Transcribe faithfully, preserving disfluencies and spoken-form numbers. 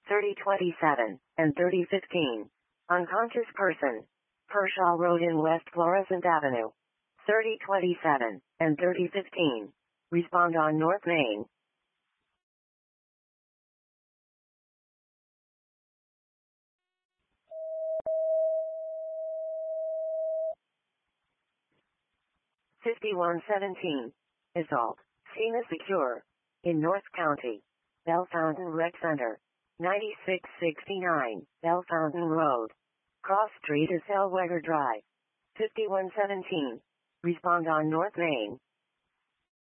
thirty twenty-seven, and thirty fifteen. Unconscious person. Pershaw Road in West Florissant Avenue. thirty twenty-seven, and thirty fifteen. Respond on North Main. fifty-one seventeen. Assault. Scene is secure. In North County. Bell Fountain Rec Center. ninety-six sixty-nine, Bell Fountain Road. Cross Street is Zellweger Drive. fifty-one seventeen. Respond on North Main.